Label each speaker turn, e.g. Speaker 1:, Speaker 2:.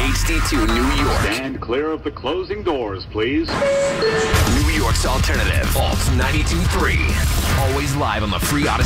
Speaker 1: HD2 New York.
Speaker 2: Stand clear of the closing doors, please.
Speaker 1: New York's alternative. Alt 92.3. Always live on the free Odyssey.